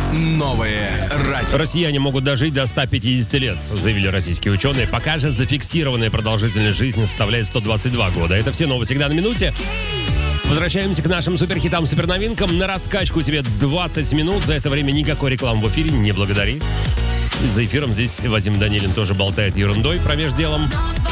Новое радио. Россияне могут дожить до 150 лет, заявили российские ученые. Пока же зафиксированная продолжительность жизни составляет 122 года. Это все новости всегда на минуте. Возвращаемся к нашим суперхитам, суперновинкам. На раскачку тебе 20 минут. За это время никакой рекламы в эфире, не благодари. За эфиром здесь Вадим Данилин тоже болтает ерундой промеж делом.